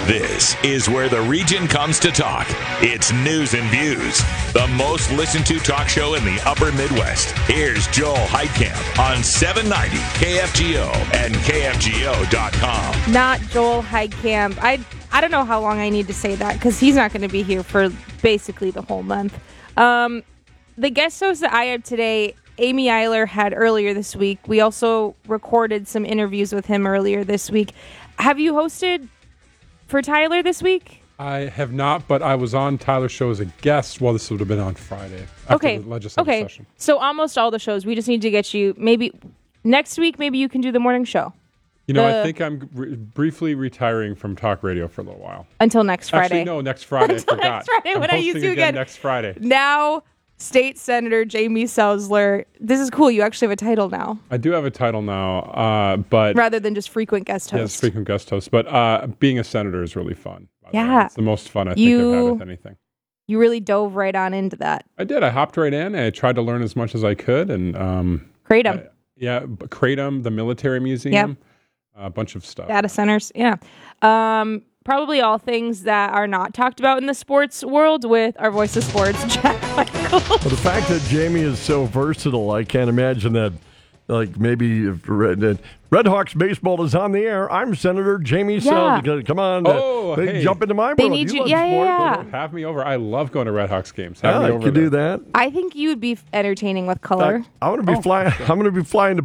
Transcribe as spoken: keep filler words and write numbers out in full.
This is where the region comes to talk. It's News and Views, the most listened to talk show in the upper Midwest. Here's Joel Heitkamp on seven ninety K F G O and K F G O dot com. Not Joel Heitkamp. I I don't know how long I need to say that because he's not going to be here for basically the whole month. Um, the guest host that I have today, Amy Eiler, had earlier this week. We also recorded some interviews with him earlier this week. Have you hosted for Tyler this week? I have not, but I was on Tyler's show as a guest. Well, this would have been on Friday after okay. the legislative okay. session. So almost all the shows. We just need to get you, maybe next week, maybe you can do the morning show. You know, the, I think I'm re- briefly retiring from talk radio for a little while. Until next Friday. Actually, no, next Friday. Until I forgot. next Friday I'm when I use you again again. next Friday. Now, State Senator Jamie Selzler. This is cool. You actually have a title now. I do have a title now, uh, but rather than just frequent guest host. Yes, frequent guest host. But uh, being a senator is really fun. Yeah, it's the most fun I you, think I've had with anything. You really dove right on into that. I did. I hopped right in. I tried to learn as much as I could, and um, Kratom. I, yeah, Kratom, the military museum, yep. a bunch of stuff. Data centers. Yeah. Um, Probably all things that are not talked about in the sports world with our voice of sports, Jack Michael. Well, the fact that Jamie is so versatile, I can't imagine that, like, maybe if Red, uh, Red Hawks baseball is on the air, I'm Senator Jamie yeah. Selzler. Come on. Oh, uh, they hey. jump into my they world. Need you, you yeah, yeah, yeah. Have me over. I love going to Red Hawks games. Have yeah, me I over could there. do that. I think you would be entertaining with color. I, I want to be oh, flying. sure. I'm going to be flying to